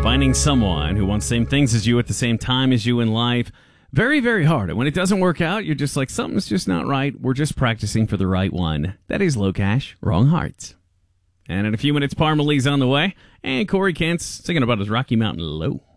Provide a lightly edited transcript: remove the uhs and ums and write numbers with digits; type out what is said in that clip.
Finding someone who wants the same things as you at the same time as you in life, very, very hard. And when it doesn't work out, you're just like, something's just not right. We're just practicing for the right one. That is Low Cash, Wrong Hearts. And in a few minutes, Parmalee's on the way. And Corey Kent's singing about his Rocky Mountain Low.